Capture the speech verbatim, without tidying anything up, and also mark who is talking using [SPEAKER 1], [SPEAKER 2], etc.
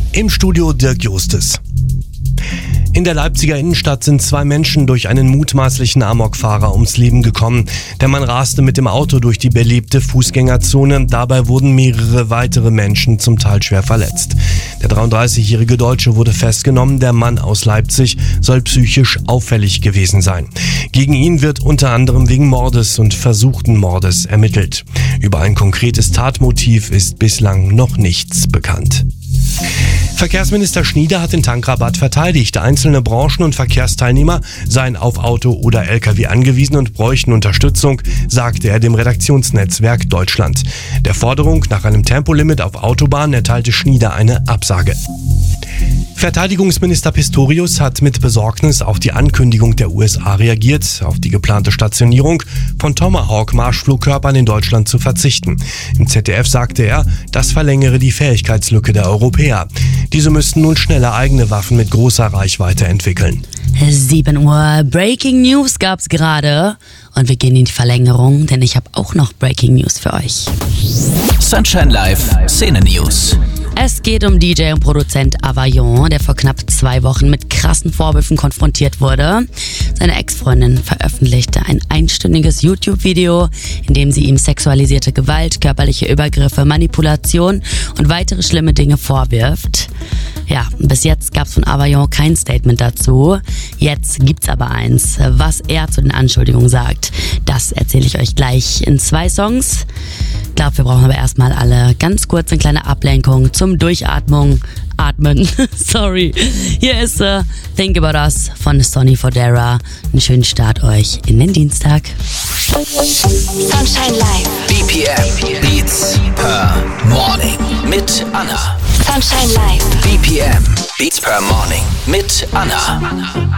[SPEAKER 1] Im Studio Dirk Justes. In der Leipziger Innenstadt sind zwei Menschen durch einen mutmaßlichen Amokfahrer ums Leben gekommen. Der Mann raste mit dem Auto durch die belebte Fußgängerzone. Dabei wurden mehrere weitere Menschen zum Teil schwer verletzt. Der dreiunddreißigjährige Deutsche wurde festgenommen. Der Mann aus Leipzig soll psychisch auffällig gewesen sein. Gegen ihn wird unter anderem wegen Mordes und versuchten Mordes ermittelt. Über ein konkretes Tatmotiv ist bislang noch nichts bekannt. Verkehrsminister Schnieder hat den Tankrabatt verteidigt. Einzelne Branchen und Verkehrsteilnehmer seien auf Auto oder L K W angewiesen und bräuchten Unterstützung, sagte er dem Redaktionsnetzwerk Deutschland. Der Forderung nach einem Tempolimit auf Autobahnen erteilte Schnieder eine Absage. Verteidigungsminister Pistorius hat mit Besorgnis auf die Ankündigung der U S A reagiert, auf die geplante Stationierung von Tomahawk-Marschflugkörpern in Deutschland zu verzichten. Im Z D F sagte er, das verlängere die Fähigkeitslücke der Europäer. Diese müssten nun schneller eigene Waffen mit großer Reichweite entwickeln.
[SPEAKER 2] sieben Uhr, Breaking News gab's gerade. Und wir gehen in die Verlängerung, denn ich habe auch noch Breaking News für euch.
[SPEAKER 3] Sunshine Live, Szene News.
[SPEAKER 2] Es geht um D J und Produzent Availlon, der vor knapp zwei Wochen mit krassen Vorwürfen konfrontiert wurde. Seine Ex-Freundin veröffentlichte ein einstündiges YouTube-Video, in dem sie ihm sexualisierte Gewalt, körperliche Übergriffe, Manipulation und weitere schlimme Dinge vorwirft. Ja, bis jetzt gab es von Availlon kein Statement dazu. Jetzt gibt's aber eins. Was er zu den Anschuldigungen sagt, das erzähle ich euch gleich in zwei Songs. Ich glaube, wir brauchen aber erstmal alle ganz kurz eine kleine Ablenkung zum Durchatmung. Atmen. Sorry. Hier ist uh, Think About Us von Sonny Fodera. Einen schönen Start euch in den Dienstag.
[SPEAKER 4] Sunshine Live.
[SPEAKER 3] B P M Beats per Morning mit Anna.
[SPEAKER 4] Sunshine Live.
[SPEAKER 3] B P M Beats per Morning mit Anna.